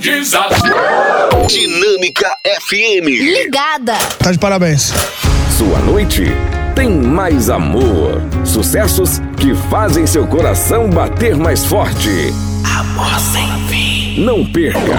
Dinâmica FM. Ligada. Tá de parabéns. Sua noite tem mais amor. Sucessos que fazem seu coração bater mais forte. Amor sem fim. Não perca